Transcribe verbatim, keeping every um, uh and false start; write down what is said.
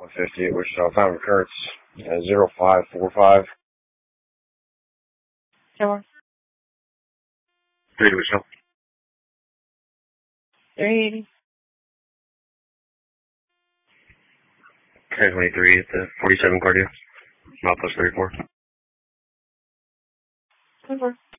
one fifty at Wichita. Found recurrence uh, zero five four five. Four. Three to Wichita. Three eighty. ten twenty-three at the forty-seven cardio. Mile plus thirty-four. Four.